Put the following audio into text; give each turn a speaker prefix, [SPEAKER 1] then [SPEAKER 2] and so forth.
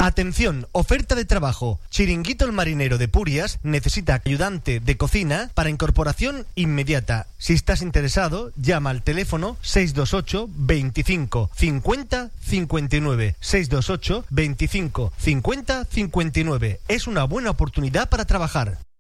[SPEAKER 1] Atención, oferta de trabajo. Chiringuito El Marinero de Purias necesita ayudante de cocina para incorporación inmediata. Si estás interesado, llama al teléfono 628 25 50 59. 628 25 50 59. Es una buena oportunidad para trabajar.